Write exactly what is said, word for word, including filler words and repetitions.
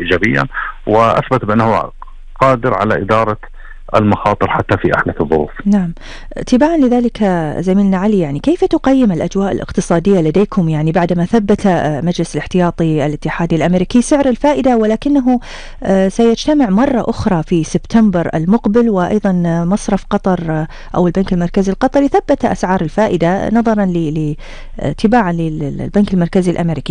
إيجابيا، وأثبت بأنه قادر على إدارة المخاطر حتى في أحدث الظروف. نعم، تباعا لذلك زميلنا علي، يعني كيف تقيم الأجواء الاقتصادية لديكم، يعني بعدما ثبت مجلس الاحتياطي الاتحادي الأمريكي سعر الفائدة، ولكنه سيجتمع مرة أخرى في سبتمبر المقبل، وأيضا مصرف قطر أو البنك المركزي القطري ثبت أسعار الفائدة نظرا ل تباعا للبنك المركزي الأمريكي.